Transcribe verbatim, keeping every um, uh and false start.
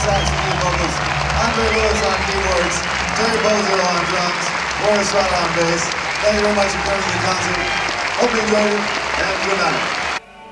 saxophone vocals, Andre Lewis on keyboards, Terry Bozo on drums, Morris Rod on bass. Thank you very much for coming to the concert. Hope you enjoyed it, and good night.